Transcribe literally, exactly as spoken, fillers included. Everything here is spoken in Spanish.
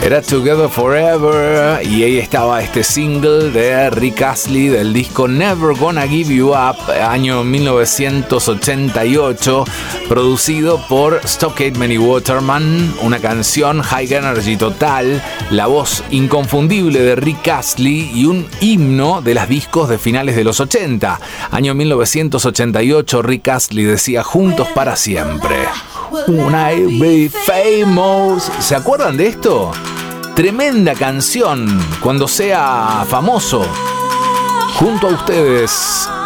Era Together Forever y ahí estaba este single de Rick Astley del disco Never Gonna Give You Up, año mil novecientos ochenta y ocho, producido por Stockade y Waterman, una canción high energy total, la voz inconfundible de Rick Astley y un himno de los discos de finales de los ochenta. Año mil novecientos ochenta y ocho, Rick Astley decía juntos para siempre. Una be famous. ¿Se acuerdan de esto? Tremenda canción. Cuando sea famoso, junto a ustedes